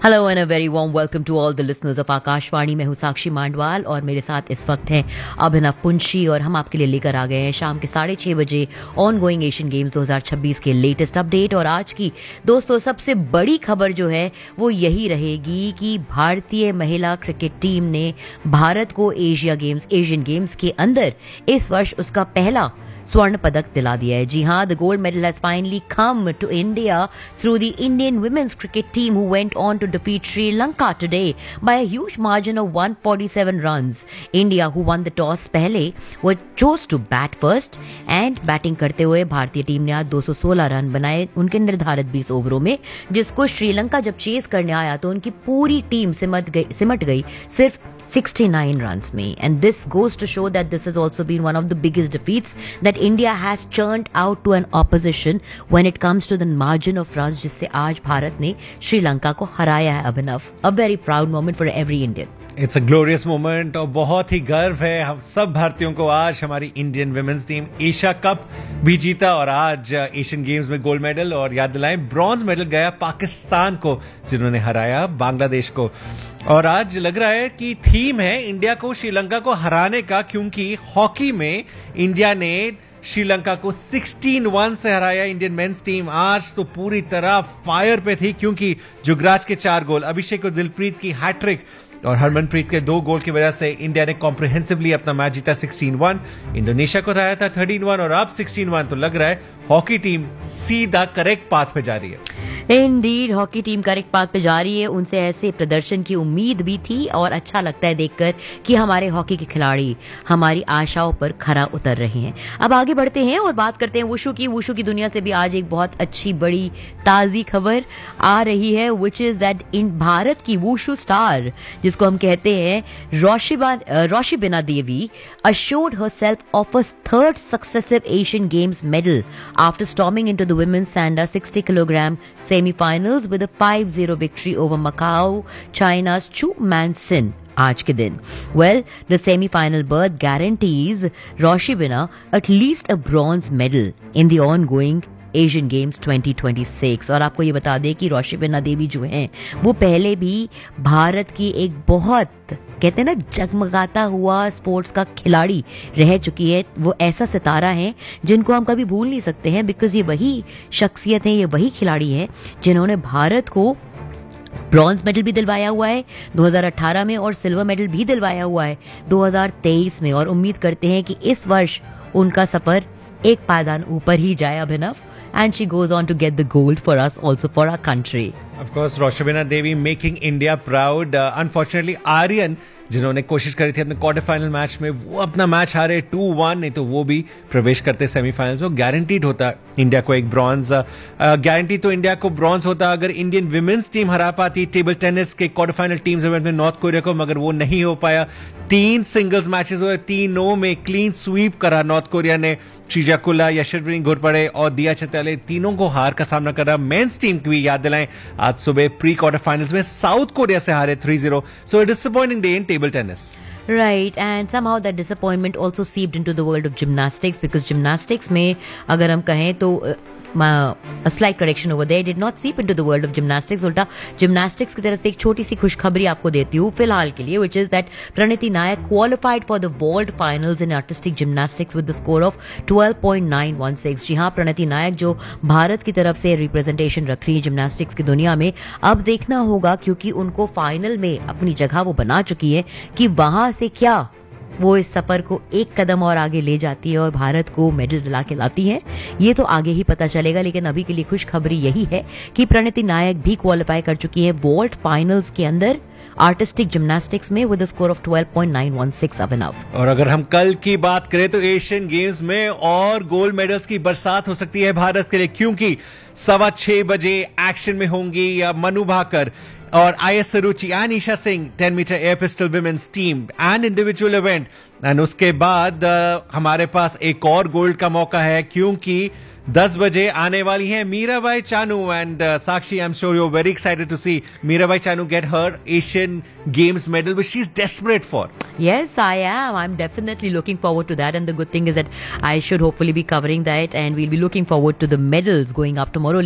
Hello and a very warm welcome to all the listeners of Akashvani. मैं हूं साक्षी मांडवाल और मेरे साथ इस वक्त हैं अभिनव पुंशी और हम आपके लिए लेकर आ गए हैं शाम के 6:30 बजे ऑन गोइंग एशियन गेम्स 2026 के लेटेस्ट अपडेट। और आज की दोस्तों सबसे बड़ी खबर जो है वो यही रहेगी कि भारतीय महिला क्रिकेट टीम ने भारत को एशियन गेम्स के अंदर इस वर्ष उसका पहला स्वर्ण पदक दिला दिया है। जी हाँ, the gold medal has finally come to India through the Indian women's cricket team who went on to defeat Sri Lanka today bye a huge margin of 147 runs. India who one the toss पहले वो chose to bat first and batting करते हुए भारतीय team ने आज 216 run बनाए उनके निर्धारित 20 ओवरों में, जिसको श्रीलंका जब चेस करने आया तो उनकी पूरी टीम सिमट गई सिर्फ 69 runs में. And this goes to show that this has also been one of the biggest defeats that India has churned out to an opposition when it comes to the margin of runs, जिससे आज भारत ने श्रीलंका को हराया है। अभिनव, a very proud moment for every Indian. It's a glorious moment और बहुत ही गर्व है हम सब भारतीयों को। आज हमारी Indian women's team Asia cup भी जीता और आज एशियन गेम्स में गोल्ड मेडल, और याद दिलाएं ब्रॉन्ज मेडल गया पाकिस्तान को जिन्होंने हराया बांग्लादेश को। और आज लग रहा है कि थीम है इंडिया को श्रीलंका को हराने का, क्योंकि हॉकी में इंडिया ने श्रीलंका को 16-1 से हराया। इंडियन मेंस टीम आज तो पूरी तरह फायर पे थी, क्योंकि जुगराज के 4 गोल, अभिषेक और दिलप्रीत की हैट्रिक और हरमनप्रीत के 2 गोल की वजह से इंडिया ने कॉम्प्रिहेंसिवली अपना मैच जीता 16-1। इंडोनेशिया को हराया था 13-1 और अब 16-1। तो लग रहा है हॉकी टीम सीधा करेक्ट पाथ पे जा रही है। Indeed, hockey team correct path पे जा रही है। उनसे ऐसे प्रदर्शन की उम्मीद भी थी और अच्छा लगता है देखकर कि हमारे हॉकी के खिलाड़ी हमारी आशाओं पर खरा उतर रहे हैं। अब आगे बढ़ते हैं और बात करते हैं वुशु की। वुशु की दुनिया से भी आज एक बहुत अच्छी बड़ी ताज़ी खबर आ रही है, which is that in Bharat की वुशु स्टार जिसको हम कहते हैं रोशिबिना देवी assured herself of a third successive Asian Games medal after storming into the women's Sanda 60 kg semi-finals with a 5-0 victory over Macau, China's Chu Man-sin. आज के दिन the semi-final berth guarantees Roshibina at least a bronze medal in the ongoing Asian games 2026। और आपको ये बता दें कि रोशिबिना देवी जो हैं वो पहले भी भारत की एक बहुत कहते हैं ना जगमगाता हुआ स्पोर्ट्स का खिलाड़ी रह चुकी है। वो ऐसा सितारा है जिनको हम कभी भूल नहीं सकते हैं, बिकॉज ये वही शख्सियत है, ये वही खिलाड़ी है जिन्होंने भारत को ब्रॉन्ज मेडल भी दिलवाया हुआ है 2018 में और सिल्वर मेडल भी दिलवाया हुआ है 2023 में। और उम्मीद करते हैं कि इस वर्ष उनका सफर एक पायदान ऊपर ही जाए अभिनव, and she goes on to get the gold for us, also for our country. Of course, Roshibina Devi making India proud. Unfortunately, Aryan जिन्होंने कोशिश करी थी अपने क्वार्टर फाइनल मैच में, वो अपना मैच हारे 2-1, नहीं तो वो भी प्रवेश करते सेमीफाइनल्स में। गारंटीड होता इंडिया को एक ब्रॉन्ज, गारंटी तो इंडिया को ब्रॉन्ज होता अगर इंडियन विमेंस टीम हरा पाती टेबल टेनिस के क्वार्टर फाइनल टीम्स इवेंट में नॉर्थ कोरिया को, मगर वो नहीं हो पाया। 3 सिंगल्स मैचेस हुए, तीनों में क्लीन स्वीप करा नॉर्थ कोरिया ने। श्रीजाकुला, यशस्विनी घोरपड़े और दिया चतले तीनों को हार का सामना कर रहा। मेंस टीम की भी याद दिलाएं, आज सुबह प्री क्वार्टर फाइनल्स में साउथ कोरिया से हारे 3-0। So disappointing day in table tennis. Right, and somehow that disappointment also seeped into the world of gymnastics, because gymnastics में अगर हम कहें तो a slight correction over there, did not seep into the world of gymnastics. उल्टा gymnastics की तरफ से एक छोटी सी खुशखबरी आपको देती हूँ फिलहाल के लिए, which is that Pranati Nayak qualified for the world finals in artistic gymnastics with the score of 12.916. जी हाँ, प्रणति नायक जो भारत की तरफ से रिप्रेजेंटेशन रख रही है जिम्नास्टिक्स की दुनिया में, अब देखना होगा क्योंकि उनको फाइनल में अपनी जगह वो बना चुकी है कि वहां से क्या वो इस सफर को एक कदम और आगे ले जाती है और भारत को मेडल दिला के लाती है, ये तो आगे ही पता चलेगा। लेकिन अभी के लिए खुशखबरी यही है कि प्रणति नायक भी क्वालिफाई कर चुकी है वॉल्ट फाइनल्स के अंदर आर्टिस्टिक जिम्नास्टिक्स में विद अ स्कोर ऑफ 12.916 अभिनव। और अगर हम कल की बात करें तो एशियन गेम्स में और गोल्ड मेडल्स की बरसात हो सकती है भारत के लिए, क्योंकि 6:15 बजे एक्शन में होंगी या मनु भाकर और IS Saruchi and Isha Singh 10 metre air pistol women's team and individual event. And उसके बाद हमारे पास एक और गोल्ड का मौका है, क्योंकि 10 बजे आने वाली है Mirabai Chanu. And Sakshi, I am sure you are very excited to C Mirabai Chanu get her Asian Games medal, which she's desperate for. Yes, I am. I'm definitely looking forward to that. And the good thing is that I should hopefully be covering that, and we'll be looking forward to the medals going up tomorrow.